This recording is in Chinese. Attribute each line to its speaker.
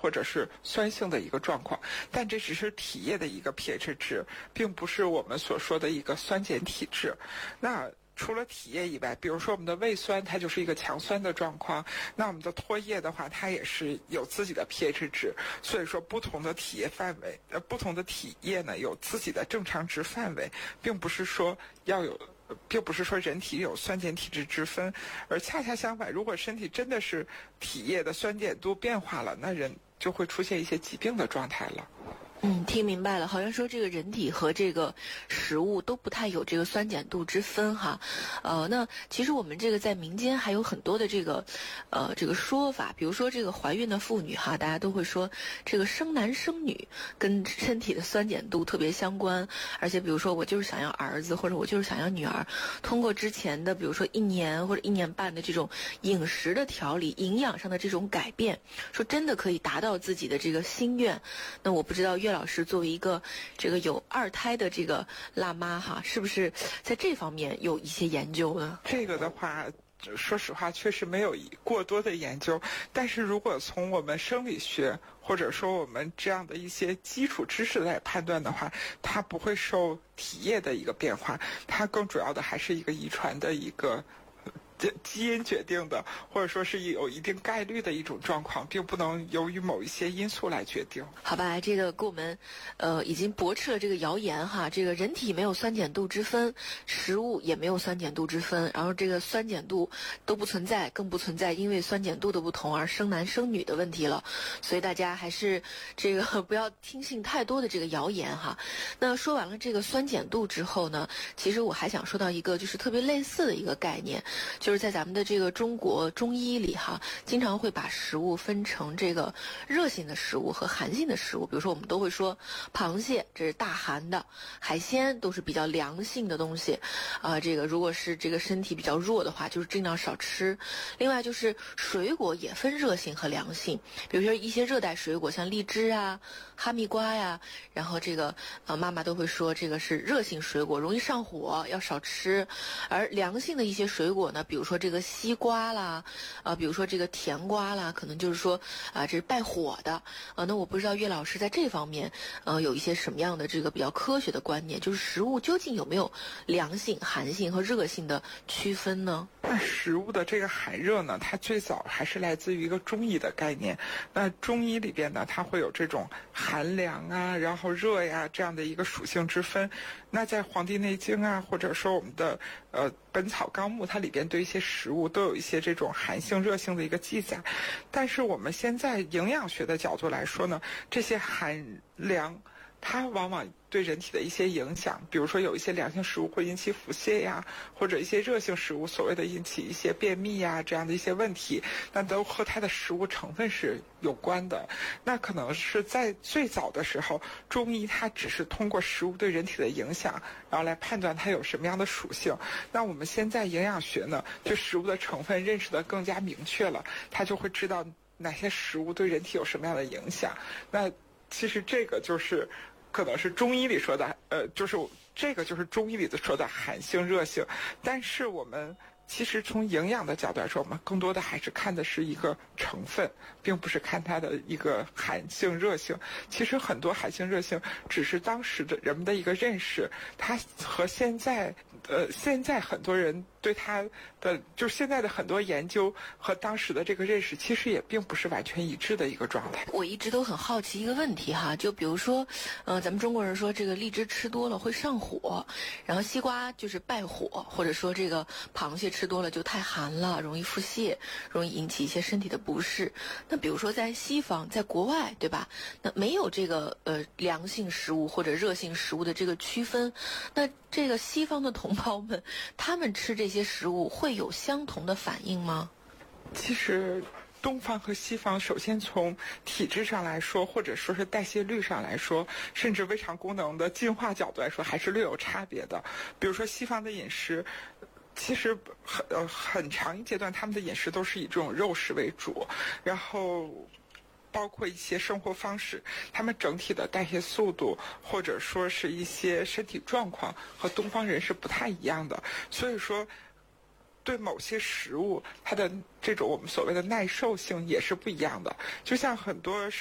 Speaker 1: 或者是酸性的一个状况，但这只是体液的一个 pH 值，并不是我们所说的一个酸碱体质。那除了体液以外，比如说我们的胃酸，它就是一个强酸的状况。那我们的唾液的话，它也是有自己的 pH 值。所以说，不同的体液范围，不同的体液呢，有自己的正常值范围，并不是说人体有酸碱体质之分，而恰恰相反，如果身体真的是体液的酸碱度变化了，那人就会出现一些疾病的状态了。
Speaker 2: 听明白了，好像说这个人体和这个食物都不太有这个酸碱度之分哈。那其实我们这个在民间还有很多的这个说法，比如说这个怀孕的妇女哈，大家都会说这个生男生女跟身体的酸碱度特别相关，而且比如说我就是想要儿子或者我就是想要女儿，通过之前的比如说1年或者1年半的这种饮食的调理、营养上的这种改变，说真的可以达到自己的这个心愿。那我不知道岳老师作为一个这个有2胎的这个辣妈哈，是不是在这方面有一些研究呢？
Speaker 1: 这个的话，说实话确实没有过多的研究，但是如果从我们生理学或者说我们这样的一些基础知识来判断的话，它不会受体液的一个变化，它更主要的还是一个遗传的一个基因决定的，或者说是有一定概率的一种状况，并不能由于某一些因素来决定。
Speaker 2: 好吧，这个给我们已经驳斥了这个谣言哈，这个人体没有酸碱度之分，食物也没有酸碱度之分，然后这个酸碱度都不存在，更不存在因为酸碱度的不同而生男生女的问题了。所以大家还是这个不要听信太多的这个谣言哈。那说完了这个酸碱度之后呢，其实我还想说到一个就是特别类似的一个概念，就是在咱们的这个中国中医里哈，经常会把食物分成这个热性的食物和寒性的食物。比如说我们都会说螃蟹这是大寒的，海鲜都是比较凉性的东西这个如果是这个身体比较弱的话，就是尽量少吃。另外就是水果也分热性和凉性，比如说一些热带水果像荔枝啊、哈密瓜呀，然后这个妈妈都会说这个是热性水果，容易上火，要少吃。而凉性的一些水果呢，比如说这个西瓜啦，比如说这个甜瓜啦，可能就是说这是败火的。那我不知道岳老师在这方面有一些什么样的这个比较科学的观念，就是食物究竟有没有凉性、寒性和热性的区分呢？
Speaker 1: 那食物的这个寒热呢，它最早还是来自于一个中医的概念。那中医里边呢，它会有这种寒凉啊，然后热呀这样的一个属性之分。那在《黄帝内经》啊，或者说我们的《本草纲目》，它里边对一些食物都有一些这种寒性、热性的一个记载。但是我们现在营养学的角度来说呢，这些寒凉它往往对人体的一些影响，比如说有一些凉性食物会引起腹泻呀，或者一些热性食物所谓的引起一些便秘呀这样的一些问题，那都和它的食物成分是有关的。那可能是在最早的时候，中医它只是通过食物对人体的影响，然后来判断它有什么样的属性。那我们现在营养学呢，对食物的成分认识的更加明确了，它就会知道哪些食物对人体有什么样的影响。那其实这个就是可能是中医里说的，就是这个就是中医里说的寒性热性。但是我们其实从营养的角度来说，我们更多的还是看的是一个成分，并不是看它的一个寒性热性。其实很多寒性热性只是当时的人们的一个认识，它和现在很多人对它的就是现在的很多研究和当时的这个认识其实也并不是完全一致的一个状态。
Speaker 2: 我一直都很好奇一个问题哈，就比如说咱们中国人说这个荔枝吃多了会上火，然后西瓜就是败火，或者说这个螃蟹吃多了就太寒了，容易腹泻，容易引起一些身体的不适。那比如说在西方，在国外，对吧？那没有这个凉性食物或者热性食物的这个区分，那这个西方的同胞们，他们吃这些食物会有相同的反应吗？
Speaker 1: 其实东方和西方首先从体质上来说，或者说是代谢率上来说，甚至胃肠功能的进化角度来说，还是略有差别的。比如说西方的饮食其实很长一阶段他们的饮食都是以这种肉食为主，然后包括一些生活方式，他们整体的代谢速度或者说是一些身体状况和东方人是不太一样的。所以说对某些食物它的这种我们所谓的耐受性也是不一样的。就像很多